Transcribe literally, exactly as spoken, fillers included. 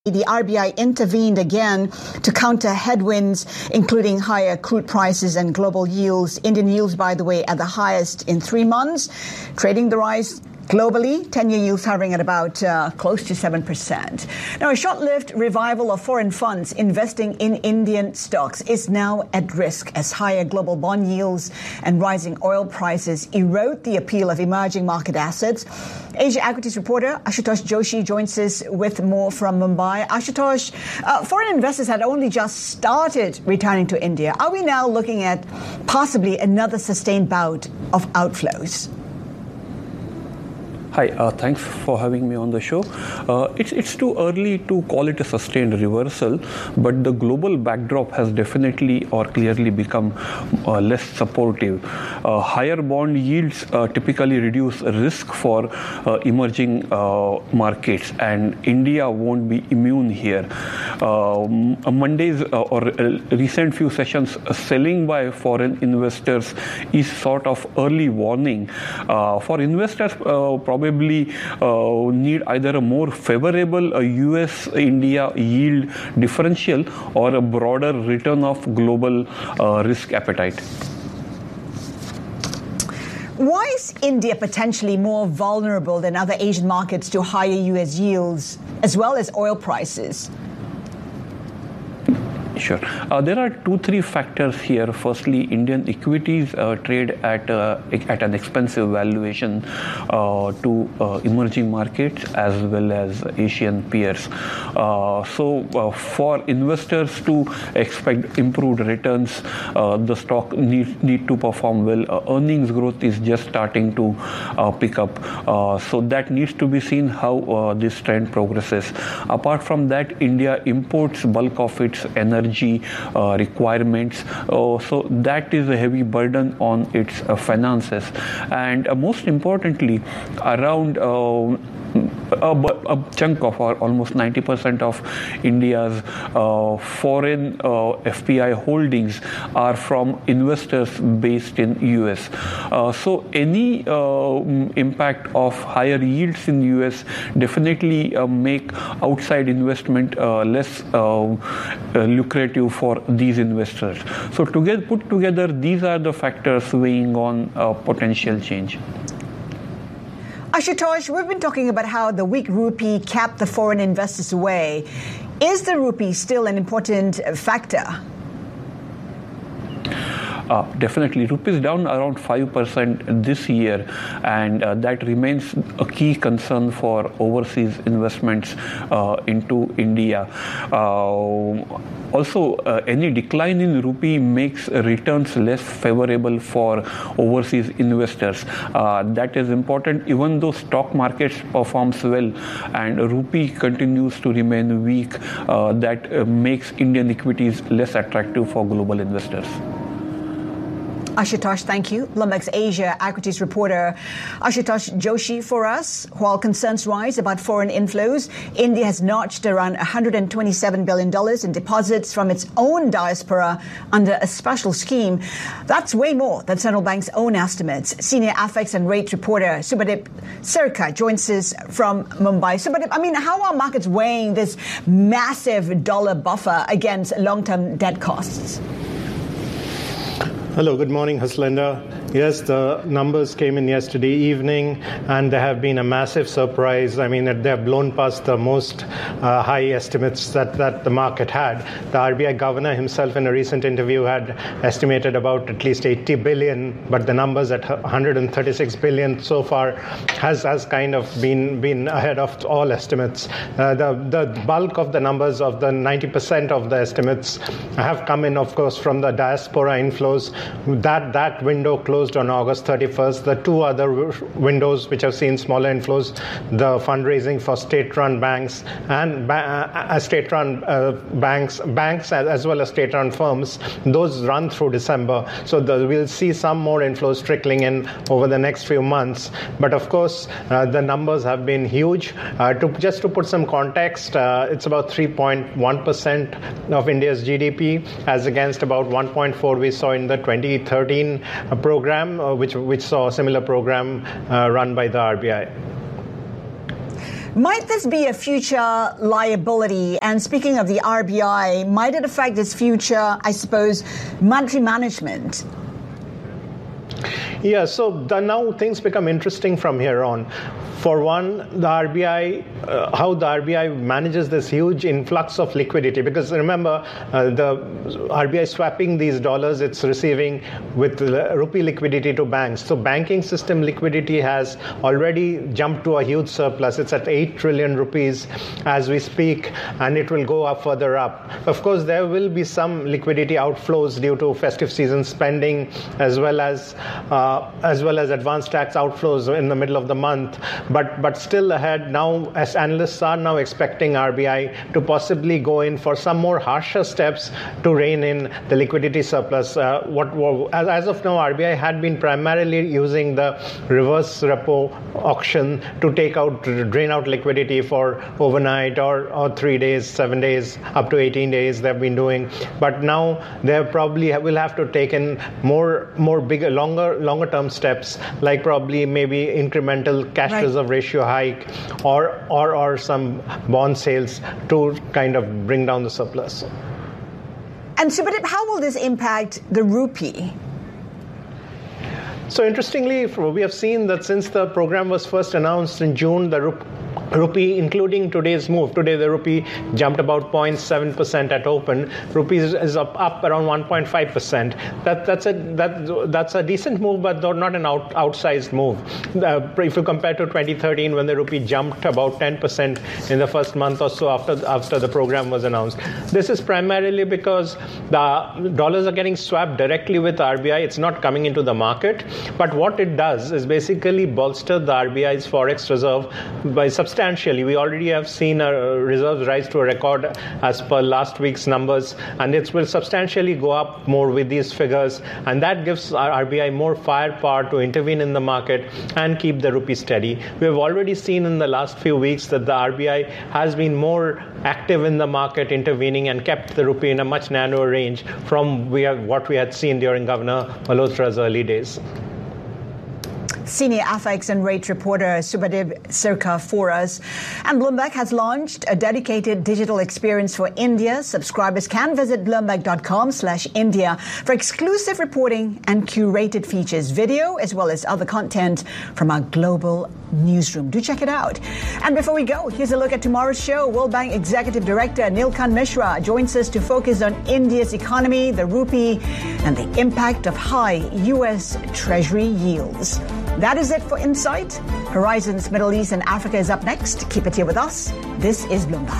The R B I intervened again to counter headwinds, including higher crude prices and global yields. Indian yields, by the way, at the highest in three months, trading the rise globally, ten-year yields hovering at about uh, close to seven percent. Now, a short-lived revival of foreign funds investing in Indian stocks is now at risk as higher global bond yields and rising oil prices erode the appeal of emerging market assets. Asia Equities reporter Ashutosh Joshi joins us with more from Mumbai. Ashutosh, uh, foreign investors had only just started returning to India. Are we now looking at possibly another sustained bout of outflows? Hi, uh, thanks for having me on the show. Uh, it's it's too early to call it a sustained reversal, but the global backdrop has definitely or clearly become uh, less supportive. Uh, higher bond yields uh, typically reduce risk for uh, emerging uh, markets, and India won't be immune here. Uh, Monday's uh, or uh, recent few sessions uh, selling by foreign investors is sort of early warning. Uh, for investors, uh, probably Probably uh, need either a more favorable uh, U S India yield differential or a broader return of global uh, risk appetite. Why is India potentially more vulnerable than other Asian markets to higher U S yields as well as oil prices? Sure. Uh, there are two, three factors here. Firstly, Indian equities uh, trade at uh, at an expensive valuation uh, to uh, emerging markets as well as Asian peers. Uh, so, uh, for investors to expect improved returns, uh, the stock need need to perform well. Uh, earnings growth is just starting to uh, pick up. Uh, so that needs to be seen how uh, this trend progresses. Apart from that, India imports bulk of its energy Uh, requirements, uh, so that is a heavy burden on its uh, finances, and uh, most importantly, around uh, a, a chunk of our almost ninety percent of India's uh, foreign uh, F P I holdings are from investors based in U S. Uh, so any uh, impact of higher yields in U S definitely uh, make outside investment uh, less uh, uh, lucrative for these investors. So together, put together, these are the factors weighing on uh, potential change. Ashutosh, we've been talking about how the weak rupee kept the foreign investors away. Is the rupee still an important factor? Uh, definitely, rupee is down around five percent this year, and uh, that remains a key concern for overseas investments uh, into India. Uh, also, uh, any decline in rupee makes returns less favorable for overseas investors. Uh, that is important, even though stock markets performs well and rupee continues to remain weak, uh, that uh, makes Indian equities less attractive for global investors. Ashutosh, thank you. Bloomberg's Asia Equities reporter Ashutosh Joshi for us. While concerns rise about foreign inflows, India has notched around one hundred twenty-seven billion dollars in deposits from its own diaspora under a special scheme. That's way more than central bank's own estimates. Senior F X and rates reporter Subhadip Sirka joins us from Mumbai. Subhadip, I mean, how are markets weighing this massive dollar buffer against long-term debt costs? Hello, good morning, Haslinda. Yes, the numbers came in yesterday evening, and there have been a massive surprise. I mean, they have blown past the most uh, high estimates that, that the market had. The R B I governor himself in a recent interview had estimated about at least eighty billion, but the numbers at one hundred thirty-six billion so far has, has kind of been, been ahead of all estimates. Uh, the, the bulk of the numbers of the ninety percent of the estimates have come in, of course, from the diaspora inflows. That, that window closed on August thirty-first. The two other w- windows which have seen smaller inflows, the fundraising for state-run banks and ba- uh, state-run uh, banks, banks as, as well as state-run firms, those run through December. So the, we'll see some more inflows trickling in over the next few months. But of course, uh, the numbers have been huge. Uh, to just to put some context, uh, it's about three point one percent of India's G D P, as against about one point four we saw in the twenty thirteen uh, program, uh, which which saw a similar program uh, run by the R B I. Might this be a future liability? And speaking of the R B I, might it affect its future, I suppose, monetary management? Yeah, so the, now things become interesting from here on. For one, the R B I, uh, how the R B I manages this huge influx of liquidity, because remember, uh, the R B I swapping these dollars, it's receiving with rupee liquidity to banks. So banking system liquidity has already jumped to a huge surplus. It's at eight trillion rupees as we speak, and it will go up further up. Of course, there will be some liquidity outflows due to festive season spending, as well as uh, as well as advance tax outflows in the middle of the month. But but still ahead now, as analysts are now expecting R B I to possibly go in for some more harsher steps to rein in the liquidity surplus. Uh, what, what as, as of now, R B I had been primarily using the reverse repo auction to take out, drain out liquidity for overnight or, or three days, seven days, up to eighteen days they've been doing. But now they probably will have to take in more more bigger, longer longer term steps, like probably maybe incremental cash right. reserve ratio hike or, or or some bond sales to kind of bring down the surplus. And Subhadip, how will this impact the rupee? So interestingly, we have seen that since the program was first announced in June, the rupee Rupee, including today's move. Today, the rupee jumped about zero point seven percent at open. Rupee is up, up around one point five percent. That, that's a that that's a decent move, but not an out, outsized move. Uh, if you compare to twenty thirteen, when the rupee jumped about ten percent in the first month or so after after the program was announced. This is primarily because the dollars are getting swapped directly with R B I. It's not coming into the market. But what it does is basically bolster the R B I's forex reserve by substantially. We already have seen our reserves rise to a record as per last week's numbers, and it will substantially go up more with these figures, and that gives our R B I more firepower to intervene in the market and keep the rupee steady. We have already seen in the last few weeks that the R B I has been more active in the market, intervening, and kept the rupee in a much narrower range from we have, what we had seen during Governor Malhotra's early days. Senior F X and rate reporter Subhadip Sirka for us. And Bloomberg has launched a dedicated digital experience for India. Subscribers can visit bloomberg.com slash India for exclusive reporting and curated features, video, as well as other content from our global newsroom. Do check it out. And before we go, here's a look at tomorrow's show. World Bank Executive Director Nilkant Mishra joins us to focus on India's economy, the rupee, and the impact of high U S Treasury yields. That is it for Insight. Horizons Middle East and Africa is up next. Keep it here with us. This is Bloomberg.